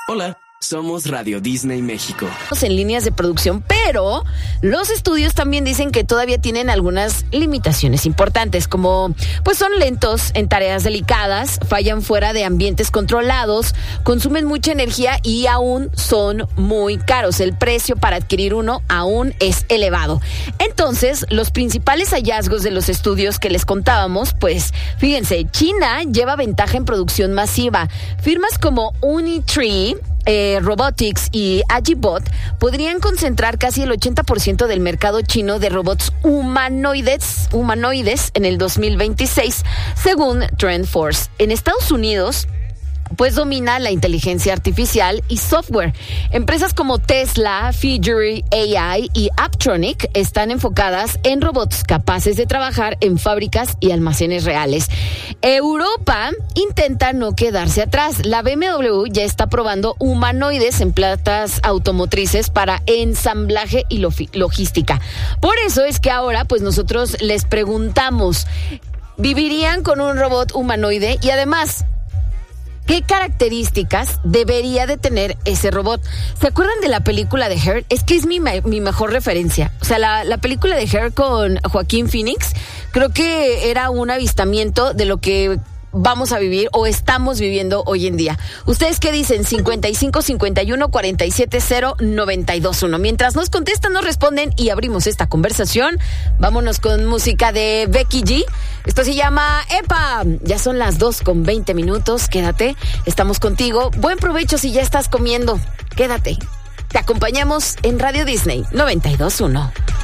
Hola, somos Radio Disney México. En líneas de producción, pero los estudios también dicen que todavía tienen algunas limitaciones importantes, como pues son lentos en tareas delicadas, fallan fuera de ambientes controlados, consumen mucha energía y aún son muy caros. El precio para adquirir uno aún es elevado. Entonces, los principales hallazgos de los estudios que les contábamos, pues fíjense, China lleva ventaja en producción masiva. Firmas como Unitree, Robotics y Agibot podrían concentrar casi el 80% del mercado chino de robots humanoides en el 2026, según TrendForce. En Estados Unidos, pues domina la inteligencia artificial y software. Empresas como Tesla, Figure AI y Apptronic están enfocadas en robots capaces de trabajar en fábricas y almacenes reales. Europa intenta no quedarse atrás. La BMW ya está probando humanoides en plantas automotrices para ensamblaje y logística. Por eso es que ahora, pues nosotros les preguntamos, ¿vivirían con un robot humanoide? Y además, ¿qué características debería de tener ese robot? ¿Se acuerdan de la película de Her? Es que es mi mejor referencia. O sea, la película de Her con Joaquín Phoenix, creo que era un avistamiento de lo que vamos a vivir o estamos viviendo hoy en día. ¿Ustedes qué dicen? 55 51 47 0 92 1. Mientras nos contestan, nos responden y abrimos esta conversación, vámonos con música de Becky G. Esto se llama ¡Epa! Ya son las 2:20. Quédate, estamos contigo. Buen provecho si ya estás comiendo. Quédate. Te acompañamos en Radio Disney 92.1.